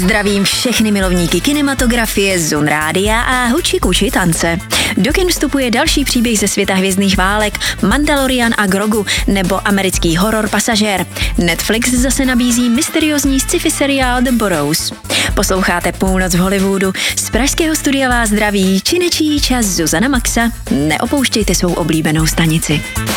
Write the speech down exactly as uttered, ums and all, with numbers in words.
Zdravím všechny milovníky kinematografie, Zun Rádia a huči kuči tance. Do kin vstupuje další příběh ze světa hvězdných válek, Mandalorian a Grogu nebo americký horor Pasažér. Netflix zase nabízí mysteriózní sci-fi seriál The Burrows. Posloucháte Půlnoc v Hollywoodu. Z pražského studia vás zdraví činečí čas Zuzana Maxa. Neopouštějte svou oblíbenou stanici.